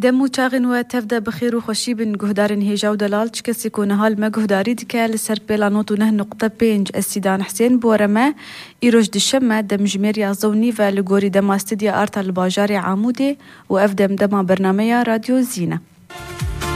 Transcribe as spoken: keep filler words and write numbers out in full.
دمو چاغن و تفدا بخير وخوشي بن جهدارن هيجا ودلال تشكسي كونه هال ما جهداري دكا لسر بيلانوت ونه نقطة بينج السيدان حسين بورما إيروج دشمة دم جمير يازوني فالجوري دما استديا آرتا الباجاري عامودي وأفدم دما برنامج راديو زينة.